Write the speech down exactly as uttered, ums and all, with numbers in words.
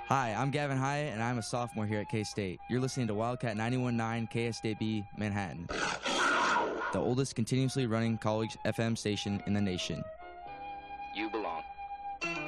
Hi, I'm Gavin Hyatt, and I'm a sophomore here at K-State. You're listening to Wildcat ninety-one point nine K S D B Manhattan, the oldest continuously running college F M station in the nation. You belong.